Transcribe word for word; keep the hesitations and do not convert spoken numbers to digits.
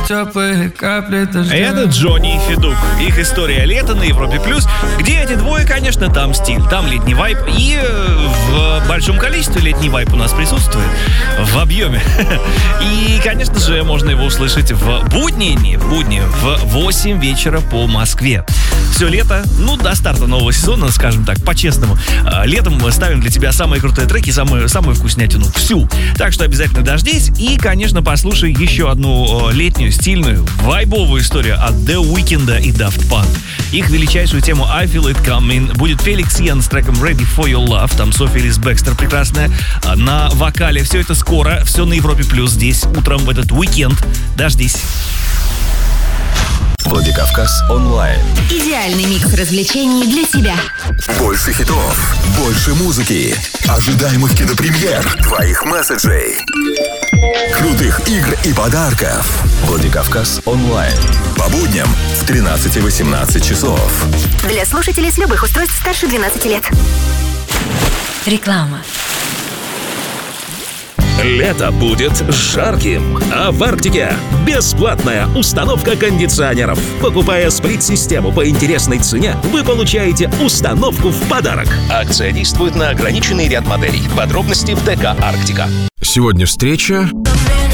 теплые капли дождя. Это Джонни и Федук. Их история лета на Европе Плюс. Где эти двое, конечно, там стиль, там летний вайб. И в большом количестве летний вайб у нас присутствует. В объеме. И, конечно же, можно его услышать в будние дни, в будни, в восемь вечера по Москве. Все лето, ну, до старта нового сезона, скажем так, по-честному. Летом мы ставим для тебя самые крутые треки, самую, самую вкуснятину, всю. Так что обязательно дождись и, конечно, послушай еще одну летнюю, стильную, вайбовую историю от The Weeknd и Daft Punk. Их величайшую тему I Feel It Coming будет Феликс Йен с треком Ready For Your Love. Там Софи Лис Бекстер прекрасная на вокале. Все это скоро, все на Европе Плюс здесь утром в этот уикенд. Дождись. Владикавказ онлайн. Идеальный микс развлечений для тебя. Больше хитов, больше музыки, ожидаемых кинопремьер, твоих месседжей, крутых игр и подарков. Владикавказ онлайн. По будням в тринадцать-восемнадцать часов. Для слушателей с любых устройств старше двенадцати лет. Реклама. Лето будет жарким, а в Арктике бесплатная установка кондиционеров. Покупая сплит-систему по интересной цене, вы получаете установку в подарок. Акция действует на ограниченный ряд моделей. Подробности в ДК «Арктика». Сегодня встреча